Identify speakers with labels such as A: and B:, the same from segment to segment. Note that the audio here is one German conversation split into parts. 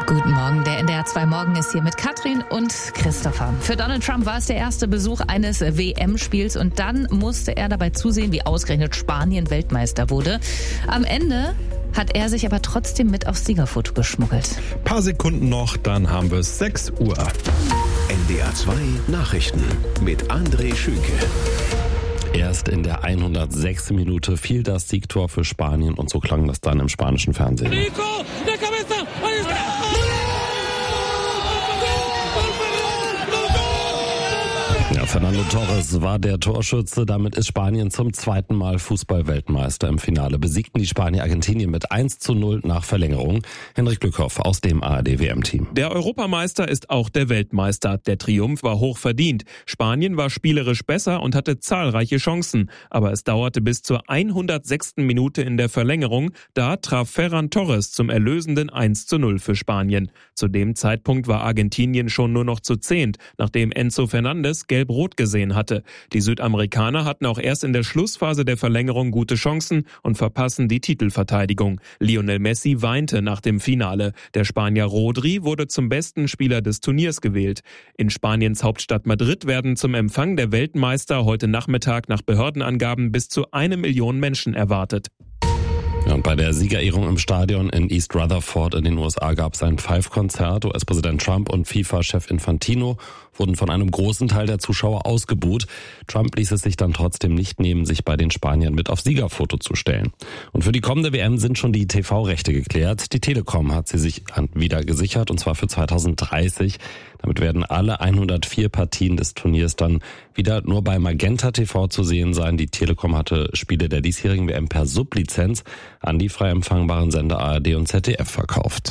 A: Guten Morgen, der NDR 2 Morgen ist hier mit Katrin und Christopher. Für Donald Trump war es der erste Besuch eines WM-Spiels und dann musste er dabei zusehen, wie ausgerechnet Spanien Weltmeister wurde. Am Ende hat er sich aber trotzdem mit aufs Siegerfoto geschmuggelt.
B: Paar Sekunden noch, dann haben wir es 6 Uhr.
C: NDR 2 Nachrichten mit André Schünke.
D: Erst in der 106. Minute fiel das Siegtor für Spanien und so klang das dann im spanischen Fernsehen. Ja, Fernando Torres war der Torschütze. Damit ist Spanien zum zweiten Mal Fußball-Weltmeister. Im Finale besiegten die Spanier Argentinien mit 1:0 nach Verlängerung. Henrik Glückhoff aus dem ARD-WM-Team.
E: Der Europameister ist auch der Weltmeister. Der Triumph war hoch verdient. Spanien war spielerisch besser und hatte zahlreiche Chancen. Aber es dauerte bis zur 106. Minute in der Verlängerung. Da traf Ferran Torres zum erlösenden 1:0 für Spanien. Zu dem Zeitpunkt war Argentinien schon nur noch zu 10, nachdem Enzo Fernandes Gelb-Rot gesehen hatte. Die Südamerikaner hatten auch erst in der Schlussphase der Verlängerung gute Chancen und verpassen die Titelverteidigung. Lionel Messi weinte nach dem Finale. Der Spanier Rodri wurde zum besten Spieler des Turniers gewählt. In Spaniens Hauptstadt Madrid werden zum Empfang der Weltmeister heute Nachmittag nach Behördenangaben bis zu 1 Million Menschen erwartet.
D: Ja, und bei der Siegerehrung im Stadion in East Rutherford in den USA gab es ein Pfeifkonzert. US-Präsident Trump und FIFA-Chef Infantino wurden von einem großen Teil der Zuschauer ausgebuht. Trump ließ es sich dann trotzdem nicht nehmen, sich bei den Spaniern mit aufs Siegerfoto zu stellen. Und für die kommende WM sind schon die TV-Rechte geklärt. Die Telekom hat sie sich wieder gesichert, und zwar für 2030. Damit werden alle 104 Partien des Turniers dann wieder nur bei Magenta TV zu sehen sein. Die Telekom hatte Spiele der diesjährigen WM per Sublizenz an die frei empfangbaren Sender ARD und ZDF verkauft.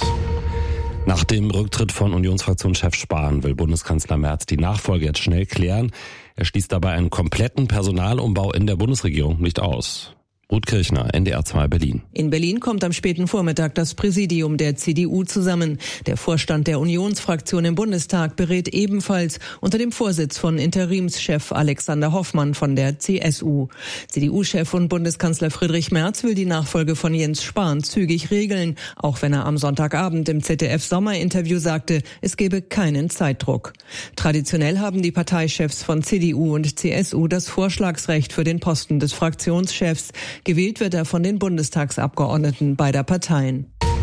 D: Nach dem Rücktritt von Unionsfraktionschef Spahn will Bundeskanzler Merz die Nachfolge jetzt schnell klären. Er schließt dabei einen kompletten Personalumbau in der Bundesregierung nicht aus. Ruth Kirchner, NDR 2 Berlin.
F: In Berlin kommt am späten Vormittag das Präsidium der CDU zusammen. Der Vorstand der Unionsfraktion im Bundestag berät ebenfalls unter dem Vorsitz von Interimschef Alexander Hoffmann von der CSU. CDU-Chef und Bundeskanzler Friedrich Merz will die Nachfolge von Jens Spahn zügig regeln, auch wenn er am Sonntagabend im ZDF-Sommerinterview sagte, es gebe keinen Zeitdruck. Traditionell haben die Parteichefs von CDU und CSU das Vorschlagsrecht für den Posten des Fraktionschefs. Gewählt wird er von den Bundestagsabgeordneten beider Parteien.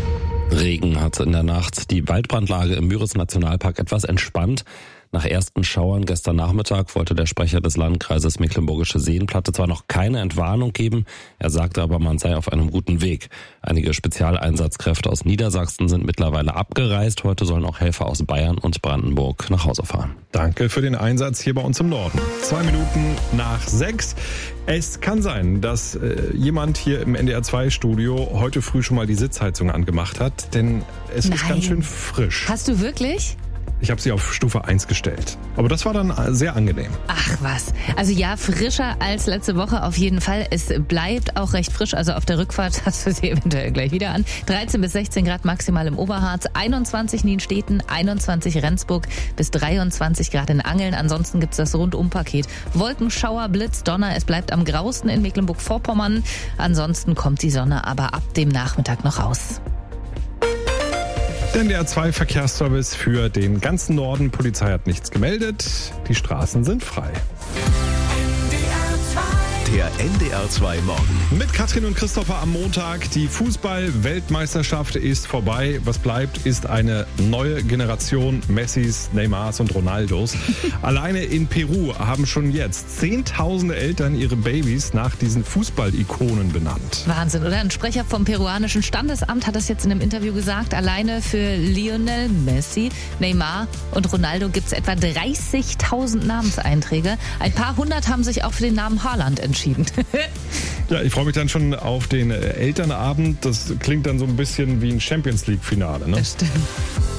D: Regen hat in der Nacht die Waldbrandlage im Müritz-Nationalpark etwas entspannt. Nach ersten Schauern gestern Nachmittag wollte der Sprecher des Landkreises Mecklenburgische Seenplatte zwar noch keine Entwarnung geben, er sagte aber, man sei auf einem guten Weg. Einige Spezialeinsatzkräfte aus Niedersachsen sind mittlerweile abgereist. Heute sollen auch Helfer aus Bayern und Brandenburg nach Hause fahren.
B: Danke für den Einsatz hier bei uns im Norden. 2 Minuten nach 6. Es kann sein, dass jemand hier im NDR 2 Studio heute früh schon mal die Sitzheizung angemacht hat, denn es ist ganz schön frisch.
A: Hast du wirklich?
B: Ich habe sie auf Stufe 1 gestellt. Aber das war dann sehr angenehm.
A: Ach was. Also ja, frischer als letzte Woche auf jeden Fall. Es bleibt auch recht frisch. Also auf der Rückfahrt hast du sie eventuell gleich wieder an. 13 bis 16 Grad maximal im Oberharz, 21 Nienstädten, 21 Rendsburg bis 23 Grad in Angeln. Ansonsten gibt's das Rundumpaket. Wolkenschauer, Blitz, Donner. Es bleibt am grausten in Mecklenburg-Vorpommern. Ansonsten kommt die Sonne aber ab dem Nachmittag noch raus.
B: Der NDR 2 Verkehrsservice für den ganzen Norden. Polizei hat nichts gemeldet. Die Straßen sind frei.
C: Der NDR 2 Morgen.
B: Mit Katrin und Christopher am Montag. Die Fußball-Weltmeisterschaft ist vorbei. Was bleibt, ist eine neue Generation Messis, Neymars und Ronaldos. Alleine in Peru haben schon jetzt Zehntausende Eltern ihre Babys nach diesen Fußball-Ikonen benannt.
A: Wahnsinn, oder? Ein Sprecher vom peruanischen Standesamt hat das jetzt in einem Interview gesagt. Alleine für Lionel Messi, Neymar und Ronaldo gibt es etwa 30.000 Namenseinträge. Ein paar hundert haben sich auch für den Namen Haaland entschieden.
B: Ja, ich freue mich dann schon auf den Elternabend. Das klingt dann so ein bisschen wie ein Champions-League-Finale, ne?
F: Das stimmt.